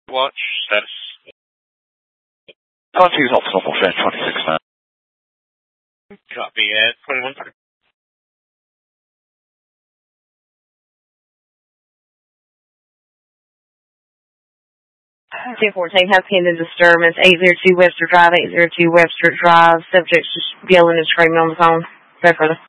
Watch status. Contact Officer Norfolk Trent 26 man. Copy, 21. 1014, have pending disturbance, 802 Webster Drive, 802 Webster Drive, subject to yelling and screaming on the phone. Go further.